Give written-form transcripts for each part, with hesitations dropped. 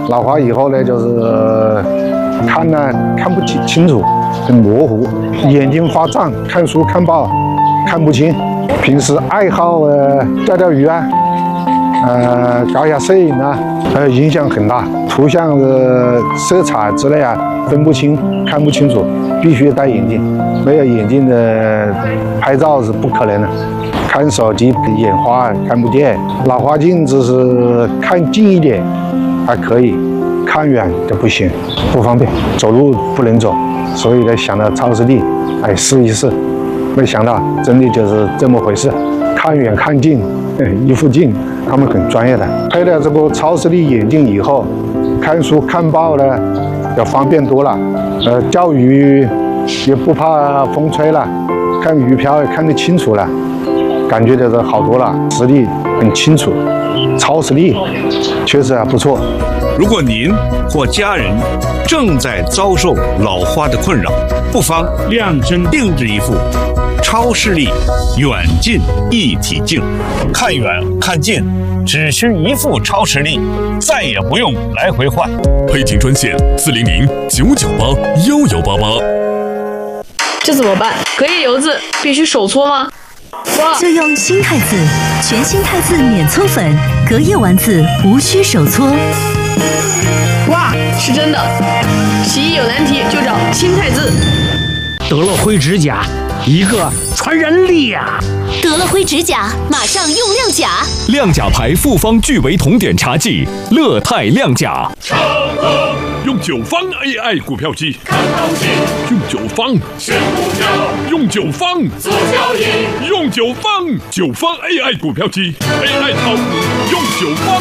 老花以后呢，就是看呢看不清楚，很模糊，眼睛发胀，看书看报看不清。平时爱好钓鱼啊，搞一下摄影啊，影响很大。图像的色彩之类啊，分不清，看不清楚，必须戴眼镜。没有眼镜的拍照是不可能的。看手机眼花看不见，老花镜只是看近一点还可以，看远就不行，不方便，走路不能走。所以呢，想到超视力，试一试。没想到真的就是这么回事，看远看近，一副镜，他们很专业的。配了这个超视力眼镜以后，看书看报呢要方便多了，钓鱼也不怕风吹了，看鱼漂也看得清楚了，感觉就是好多了，视力很清楚，超视力确实还不错。 如果您或家人正在遭受老花的困扰，不妨量身定制一副超视力远近一体镜，看远看近只需一副超视力，再也不用来回换。 配镜专线400-998-1188。 这怎么办？隔夜油渍必须手搓吗？ 就用新汰渍，全新汰渍免搓粉，隔夜完渍无需手搓。 哇，是真的！洗衣有难题就找新汰渍。 得了灰指甲，一个传染力啊！ 得了灰指甲，马上用亮甲。 亮甲牌复方聚维酮碘茶剂，乐泰亮甲。 用9方 AI 股票机看行情，用9方选股票，用9方做交易，用9方AI 股票机 AI 炒股，用9方。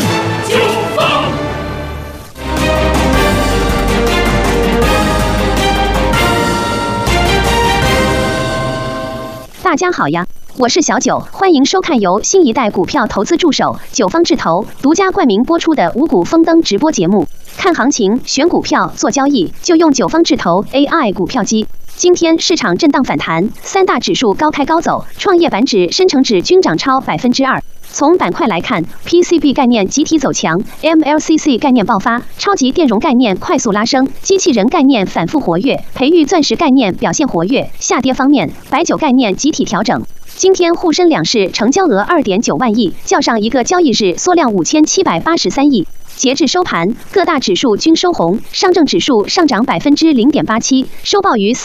大家好呀，我是小九，欢迎收看由新一代股票投资助手九方智投独家冠名播出的五股丰登直播节目。看行情、选股票、做交易，就用九方智投 AI 股票机。今天市场震荡反弹，三大指数高开高走，创业板指、深成指均涨超2%。从板块来看 ，PCB 概念集体走强 ，MLCC 概念爆发，超级电容概念快速拉升，机器人概念反复活跃，培育钻石概念表现活跃。下跌方面，白酒概念集体调整。今天沪深两市成交额2.9万亿，较上一个交易日缩量5783亿。截至收盘，各大指数均收红，上证指数上涨0.87%，收报于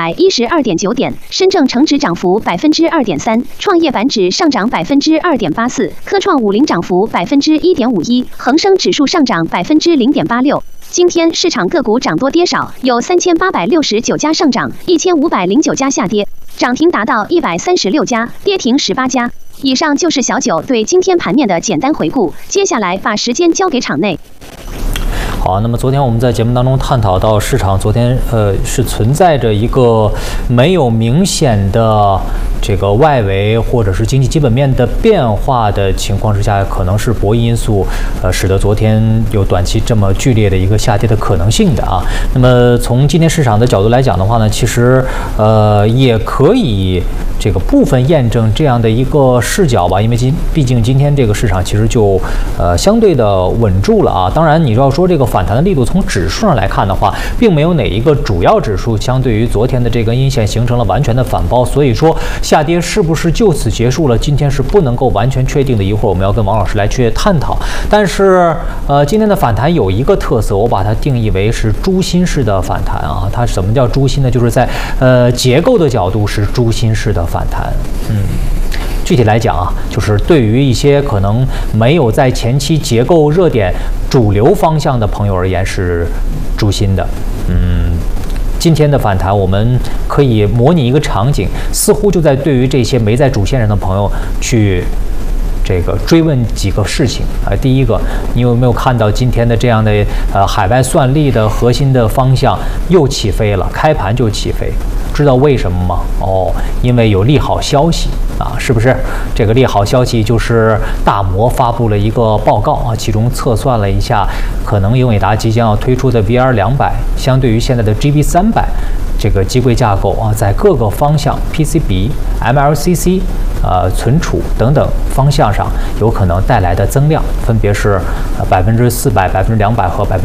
4112.9点；深证成指涨幅2.3%，创业板指上涨2.84%，科创50涨幅1.51%，恒生指数上涨0.86%。今天市场个股涨多跌少，有3869家上涨，1509家下跌，涨停达到136家，跌停18家。以上就是小九对今天盘面的简单回顾，接下来把时间交给场内。 好，那么昨天我们在节目当中探讨到市场昨天是存在着一个没有明显的这个外围或者是经济基本面的变化的情况之下，可能是博弈因素使得昨天有短期这么剧烈的一个下跌的可能性的啊。那么从今天市场的角度来讲的话呢，其实也可以这个部分验证这样的一个视角吧，因为毕竟今天这个市场其实就相对的稳住了啊。当然你要说这个反弹的力度从指数上来看的话，并没有哪一个主要指数相对于昨天的这根阴线形成了完全的反包，所以说下跌是不是就此结束了，今天是不能够完全确定的。一会儿我们要跟王老师来去探讨。但是今天的反弹有一个特色，我把它定义为是珠心式的反弹啊。它什么叫珠心呢？就是在结构的角度是珠心式的反弹。具体来讲啊，就是对于一些可能没有在前期结构热点主流方向的朋友而言是诛心的。今天的反弹，我们可以模拟一个场景，似乎就在对于这些没在主线上的朋友去这个追问几个事情啊。第一个，你有没有看到今天的这样的海外算力的核心的方向又起飞了，开盘就起飞？知道为什么吗？因为有利好消息啊，是不是？这个利好消息就是大摩发布了一个报告啊，其中测算了一下，可能英伟达即将要推出的 VR200，相对于现在的 GB300。这个机柜架构啊，在各个方向 PCB、MLCC、存储等等方向上，有可能带来的增量，分别是400%、200%和